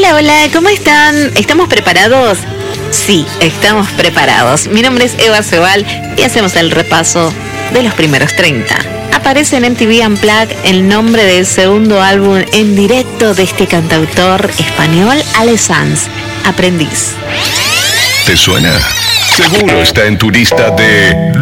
Hola, hola, ¿cómo están? ¿Estamos preparados? Sí, estamos preparados. Mi nombre es Eva Cebal y hacemos el repaso de los primeros 30. Aparece en MTV Unplugged el nombre del segundo álbum en directo de este cantautor español, Ale Sanz, Aprendiz. ¿Te suena? Seguro está en tu lista de